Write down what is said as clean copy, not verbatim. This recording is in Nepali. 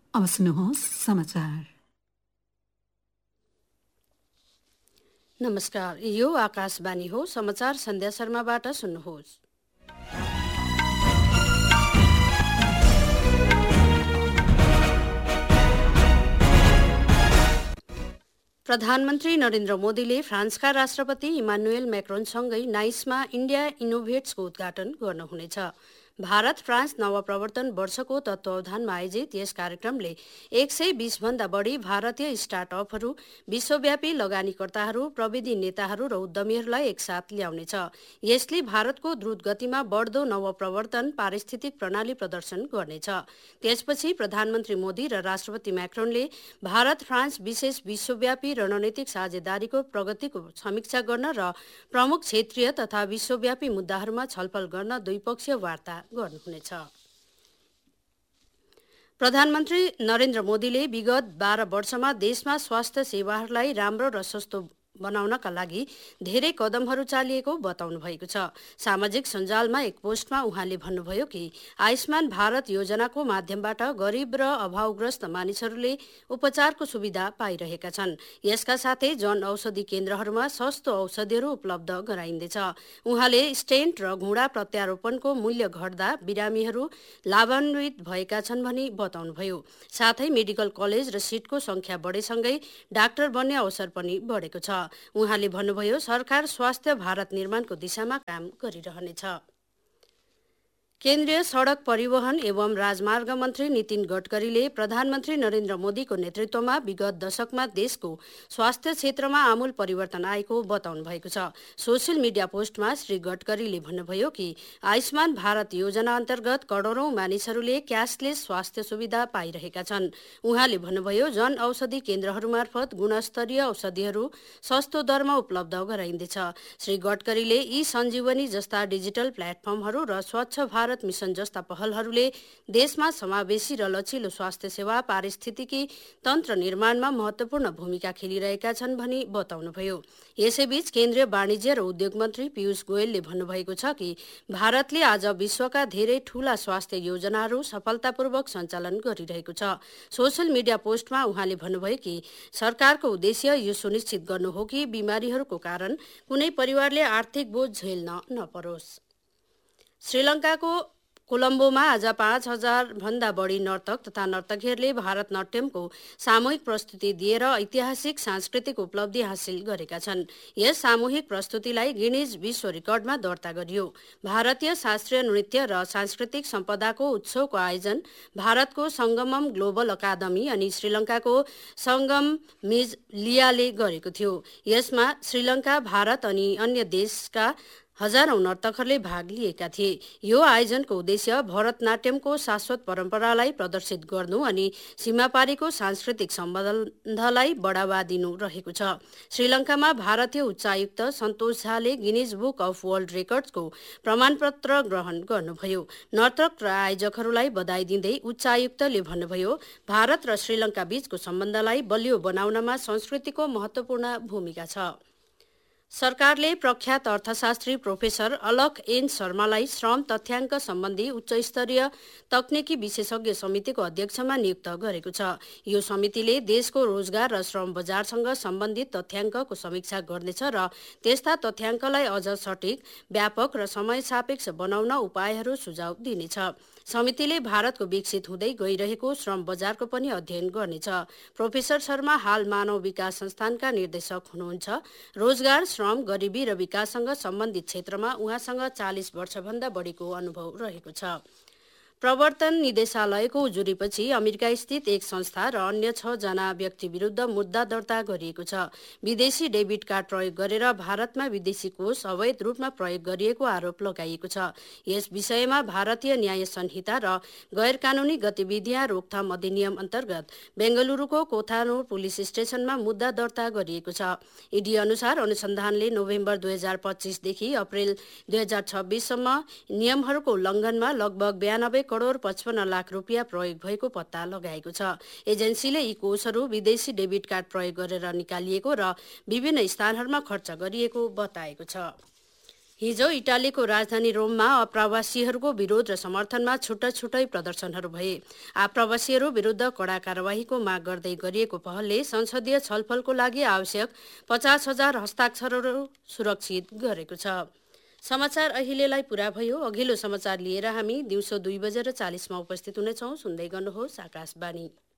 अब सुन्नुहोस् समाचार। नमस्कार, यो आकाशवाणी हो। समाचार सन्ध्या शर्माबाट सुन्नुहोस्। प्रधानमन्त्री नरेन्द्र मोदीले फ्रान्सका राष्ट्रपति इमानुएल मैक्रोनसँगै नाइसमा इन्डिया इनोभेट्सको उद्घाटन गर्नुहुनेछ। भारत फ्रान्स नवप्रवर्तन वर्षको तत्वावधानमा आयोजित यस कार्यक्रमले 120 भन्दा बढी भारतीय स्टार्टअपहरू, विश्वव्यापी लगानीकर्ताहरू, प्रविधि नेताहरू र उद्यमीहरूलाई एकसाथ ल्याउनेछ। यसले भारतको द्रुत गतिमा बढ्दो नवप्रवर्तन पारिस्थितिक प्रणाली प्रदर्शन गर्नेछ। त्यसपछि प्रधानमन्त्री मोदी र राष्ट्रपति मैक्रोनले भारत फ्रान्स विशेष विश्वव्यापी रणनीतिक साझेदारीको प्रगतिको समीक्षा गर्न र प्रमुख क्षेत्रीय तथा विश्वव्यापी मुद्दाहरूमा छलफल गर्न द्विपक्षीय वार्ता गर्नुहुनेछ। प्रधानमन्त्री नरेन्द्र मोदीले विगत 12 वर्षमा देशमा स्वास्थ्य सेवाहरूलाई राम्रो र सस्तो बनाउनका लागि धेरै कदमहरू चालिएको बताउनु भएको छ। सामाजिक सञ्जालमा एक पोस्टमा उहाँले भन्नुभयो कि आयुष्मान भारत योजनाको माध्यमबाट गरिब र अभावग्रस्त मानिसहरूले उपचारको सुविधा पाइरहेका छन्। यसका साथै जन औषधि केन्द्रहरूमा सस्तो औषधिहरू उपलब्ध गराइँदैछ। उहाँले स्टेन्ट र घुँडा प्रत्यारोपणको मूल्य घट्दा बिरामीहरू लाभान्वित भएका छन् भनी बताउनुभयो। साथै मेडिकल कलेज र सिटको संख्या बढेसँगै डाक्टर बन्ने अवसर पनि बढेको छ। उहाँले भन्नुभयो, सरकार स्वास्थ्य भारत निर्माणको दिशामा काम गरिरहनेछ। केन्द्रीय सडक परिवहन एवं राजमार्ग मन्त्री नितिन गडकरीले प्रधानमन्त्री नरेन्द्र मोदीको नेतृत्वमा विगत दशकमा देशको स्वास्थ्य क्षेत्रमा आमूल परिवर्तन आएको बताउनु भएको छ। सोसियल मिडिया पोस्टमा श्री गडकरीले भन्नुभयो कि आयुष्मान भारत योजना अन्तर्गत करोडौं मानिसहरूले क्यासलेस स्वास्थ्य सुविधा पाइरहेका छन्। उहाँले भन्नुभयो, जन औषधि केन्द्रहरू मार्फत गुणस्तरीय औषधिहरू सस्तो दरमा उपलब्ध गराइँदैछ। श्री गडकरीले ई सञ्जीवनी जस्ता डिजिटल प्लेटफर्महरू र स्वच्छ भारत मिशन जस्ता पहलहरूले देशमा समावेशी र लचिलो स्वास्थ्य सेवा पारिस्थितिकी तन्त्र निर्माणमा महत्वपूर्ण भूमिका खेलिरहेका छन् भनी बताउनुभयो। यसैबीच केन्द्रीय वाणिज्य र उद्योग मन्त्री पीयूष गोयलले भन्नुभएको छ कि भारतले आज विश्वका धेरै ठूला स्वास्थ्य योजनाहरू सफलतापूर्वक सञ्चालन गरिरहेको छ। सोसियल मिडिया पोस्टमा उहाँले भन्नुभयो कि सरकारको उद्देश्य यो सुनिश्चित गर्नु हो कि बिमारीहरूको कारण कुनै परिवारले आर्थिक बोझ झेल्न नपरोस्। श्रीलङ्काको कोलम्बोमा आज 5000 भन्दा बढी नर्तक तथा नर्तकीहरूले भारतनाट्यमको सामूहिक प्रस्तुति दिएर ऐतिहासिक सांस्कृतिक उपलब्धि हासिल गरेका छन्। यस सामूहिक प्रस्तुतिलाई गिनिज विश्व रेकर्डमा दर्ता गरियो। भारतीय शास्त्रीय नृत्य र सांस्कृतिक सम्पदाको उत्सवको आयोजन भारतको संगमम ग्लोबल अकादमी अनि श्रीलङ्काको संगम मिज लियाले गरेको थियो। यसमा श्रीलङ्का, भारत अनि अन्य देशका हजारौं नर्तकहरूले भाग लिएका थिए। यो आयोजनको उद्देश्य भरतनाट्यमको शाश्वत परम्परालाई प्रदर्शित गर्नु अनि सीमापारीको सांस्कृतिक सम्बन्धलाई बढावा दिनु रहेको छ। श्रीलङ्कामा भारतीय उच्चायुक्त सन्तोष झाले गिनिज बुक अफ वर्ल्ड रेकर्ड्सको प्रमाणपत्र ग्रहण गर्नुभयो। नर्तक र आयोजकहरूलाई बधाई दिँदै उच्चायुक्तले भन्नुभयो, भारत र श्रीलङ्का बीचको सम्बन्धलाई बलियो बनाउनमा संस्कृतिको महत्वपूर्ण भूमिका छ। सरकारले प्रख्यात अर्थशास्त्री प्रोफेसर अलख एन शर्मालाई श्रम तथ्याङ्क सम्बन्धी उच्चस्तरीय तकनिकी विशेषज्ञ समितिको अध्यक्षमा नियुक्त गरेको छ। यो समितिले देशको रोजगार र श्रम बजारसँग सम्बन्धित तथ्याङ्कको समीक्षा गर्नेछ र त्यस्ता तथ्याङ्कलाई अझ सटिक, व्यापक र समय सापेक्ष बनाउन उपायहरू सुझाव दिनेछ। समितिले भारतको विकसित हुँदै गइरहेको श्रम बजारको पनि अध्ययन गर्नेछ। प्रोफेसर शर्मा हाल मानव विकास संस्थानका निर्देशक हुनुहुन्छ। रोजगार, श्रम, गरिबी र विकाससँग सम्बन्धित क्षेत्रमा उहाँसँग 40 वर्षभन्दा बढीको अनुभव रहेको छ। प्रवर्तन निदेशालयको उजुरीपछि अमेरिका स्थित एक संस्था र अन्य 6 जना व्यक्ति विरुद्ध मुद्दा दर्ता गरिएको छ। विदेशी डेबिट कार्ड प्रयोग गरेर भारतमा विदेशी कोष अवैध रूपमा प्रयोग गरिएको आरोप लगाइएको छ। यस विषयमा भारतीय न्याय संहिता र गैर कानूनी गतिविधियाँ रोकथाम अधिनियम अन्तर्गत बेंगलुरुको कोथानूर पुलिस स्टेशनमा मुद्दा दर्ता गरिएको छ। ईडी अनुसार अनुसन्धानले नोभेम्बर 2025 देखि अप्रेल 2026 सम्म नियमहरूको उल्लङ्घनमा लगभग 92 करोड 55 लाख रुपियाँ प्रयोग भएको पत्ता लगाएको छ। एजेन्सीले यी कोषहरू विदेशी डेबिट कार्ड प्रयोग गरेर निकालिएको र विभिन्न स्थानहरूमा खर्च गरिएको बताएको छ। हिजो इटालीको राजधानी रोममा अप्रवासीहरूको विरोध र समर्थनमा छुट्टा छुट्टै प्रदर्शनहरू भए। आप्रवासीहरू विरुद्ध कडा कारबाहीको माग गर्दै गरिएको पहलले संसदीय छलफलको लागि आवश्यक 50,000 हस्ताक्षरहरू सुरक्षित गरेको छ। समाचार अहिलेलाई पूरा भयो। अघिल्लो समाचार लिएर हामी दिउँसो 2:40 उपस्थित हुनेछौँ। सुन्दै गर्नुहोस् आकाशवाणी।